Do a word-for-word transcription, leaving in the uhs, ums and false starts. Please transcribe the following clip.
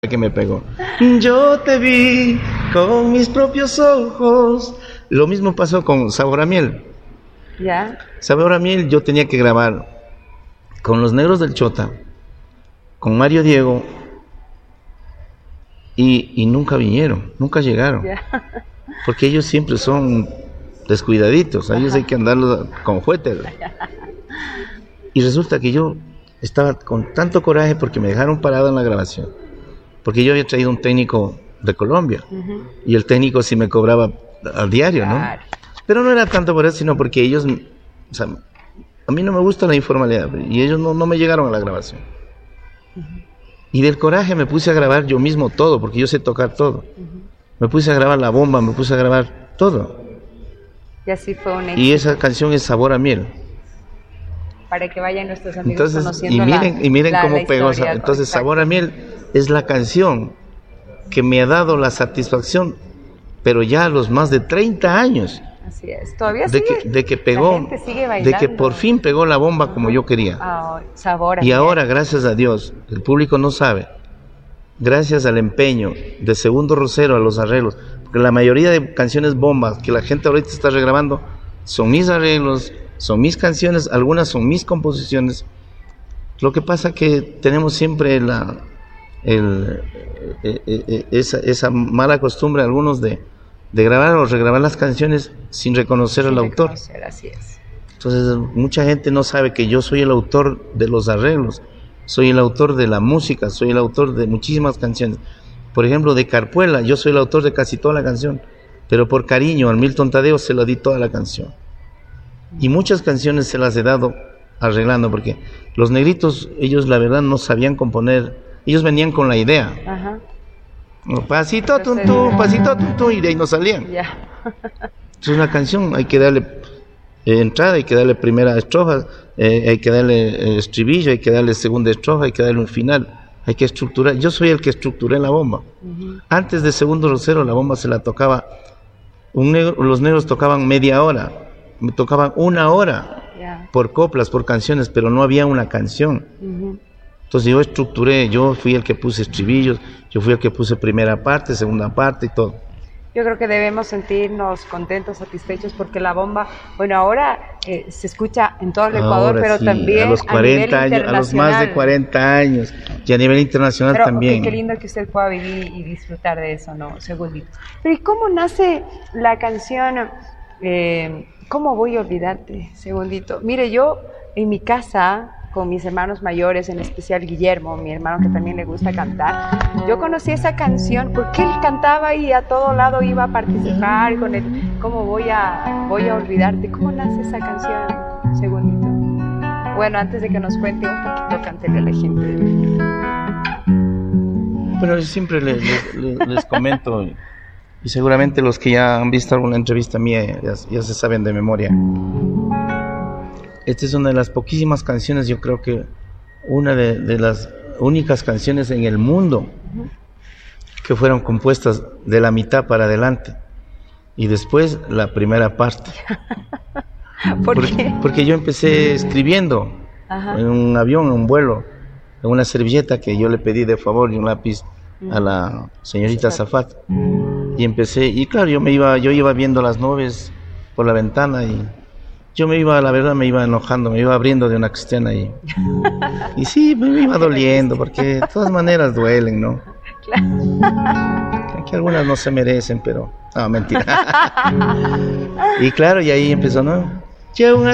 que me pegó. Yo te vi con mis propios ojos. Lo mismo pasó con Sabor a Miel. ¿Ya? Sabor a Miel yo tenía que grabar con los Negros del Chota, con Mario Diego, y, y nunca vinieron, nunca llegaron. ¿Ya? Porque ellos siempre son descuidaditos, a ellos hay que andarlos con juguetes. Y resulta que yo estaba con tanto coraje porque me dejaron parado en la grabación, porque yo había traído un técnico de Colombia, uh-huh. y el técnico sí me cobraba al diario, claro. ¿no? Pero no era tanto por eso, sino porque ellos, o sea, a mí no me gusta la informalidad, y ellos no, no me llegaron a la grabación. Uh-huh. Y del coraje me puse a grabar yo mismo todo, porque yo sé tocar todo. Uh-huh. Me puse a grabar la bomba, me puse a grabar todo. Y así fue un éxito. Y esa canción es Sabor a Miel. Para que vayan nuestros amigos entonces, conociendo y miren, la, y miren la, cómo la pegó. historia, entonces, exacto. Sabor a Miel es la canción que me ha dado la satisfacción, pero ya a los más de treinta años. Así es, todavía de sigue. Que, de que pegó, sigue de que por fin pegó la bomba como yo quería. Oh, sabor a y miel. Ahora, gracias a Dios, el público no sabe, gracias al empeño de Segundo Rosero a los arreglos, porque la mayoría de canciones bombas que la gente ahorita está regrabando son mis arreglos, son mis canciones, algunas son mis composiciones. Lo que pasa que tenemos siempre la el, eh, eh, esa, esa mala costumbre algunos de, de grabar o regrabar las canciones sin reconocer sin al autor. Así es. Entonces mucha gente no sabe que yo soy el autor de los arreglos, soy el autor de la música, soy el autor de muchísimas canciones. Por ejemplo, de Carpuela, yo soy el autor de casi toda la canción, pero por cariño al Milton Tadeo se la di toda la canción. Y muchas canciones se las he dado arreglando, porque los negritos, ellos la verdad no sabían componer, ellos venían con la idea. Ajá. Pasito, tum, tum, pasito, tum, tum, y de ahí no salían. Ya. Entonces una canción hay que darle eh, entrada, hay que darle primera estrofa, eh, hay que darle eh, estribillo, hay que darle segunda estrofa, hay que darle un final, hay que estructurar. Yo soy el que estructuré la bomba. Uh-huh. Antes de Segundo Rosero la bomba se la tocaba, un negro, los negros tocaban media hora, me tocaban una hora yeah. por coplas, por canciones, pero no había una canción. Uh-huh. Entonces yo estructuré, yo fui el que puse estribillos, yo fui el que puse primera parte, segunda parte y todo. Yo creo que debemos sentirnos contentos, satisfechos, porque la bomba, bueno, ahora eh, se escucha en todo el Ecuador, ahora pero sí, también a los cuarenta a nivel años, a los más de cuarenta años, y a nivel internacional pero, también. Okay, qué lindo que usted pueda vivir y disfrutar de eso, ¿no? Segundito. Pero ¿y cómo nace la canción eh, ¿Cómo voy a olvidarte? Segundito. Mire, yo en mi casa, con mis hermanos mayores, en especial Guillermo, mi hermano que también le gusta cantar, yo conocí esa canción porque él cantaba y a todo lado iba a participar con el ¿Cómo voy a, voy a olvidarte? ¿Cómo nace esa canción? Segundito. Bueno, antes de que nos cuente un poquito, cántele a la gente. Bueno, yo siempre les, les, les comento, y seguramente los que ya han visto alguna entrevista mía ya, ya se saben de memoria. Esta es una de las poquísimas canciones, yo creo que una de, de las únicas canciones en el mundo que fueron compuestas de la mitad para adelante y después la primera parte. ¿Por porque, qué? Porque yo empecé escribiendo Ajá. en un avión, en un vuelo, en una servilleta que yo le pedí de favor y un lápiz a la señorita Zafat, y empecé, y claro, yo me iba, yo iba viendo las nubes por la ventana y yo me iba, la verdad me iba enojando, me iba abriendo de una cristiana y, y sí, me iba doliendo, porque de todas maneras duelen, ¿no? Claro. Que algunas no se merecen, pero, no, mentira. Y claro, y ahí empezó, ¿no?